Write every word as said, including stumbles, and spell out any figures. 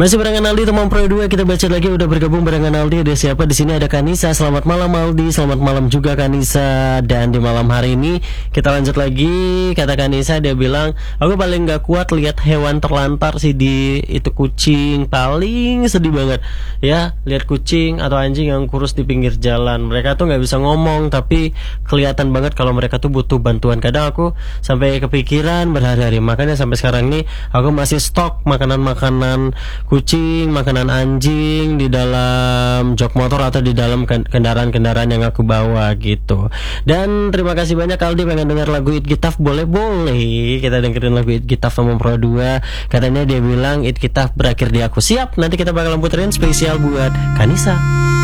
Masih barengan Aldi teman Pro dua, kita baca lagi udah bergabung barengan Aldi. Ada siapa di sini? Ada Kanisa. Selamat malam Aldi, selamat malam juga Kanisa. Dan di malam hari ini kita lanjut lagi. Kata Kanisa, dia bilang, aku paling gak kuat lihat hewan terlantar sih di itu kucing. Paling sedih banget ya, lihat kucing atau anjing yang kurus di pinggir jalan. Mereka tuh nggak bisa ngomong, tapi kelihatan banget kalau mereka tuh butuh bantuan. Kadang aku sampai kepikiran berhari-hari. Makanya sampai sekarang nih aku masih stok makanan-makanan kucing, makanan anjing di dalam jok motor atau di dalam kendaraan-kendaraan yang aku bawa gitu. Dan terima kasih banyak Aldi, pengen denger lagu It Gitaf, boleh-boleh kita dengerin lagu It Gitaf sama Pro dua. Katanya dia bilang It Gitaf berakhir di aku. Siap, nanti kita bakalan puterin spesial buat Kanisa.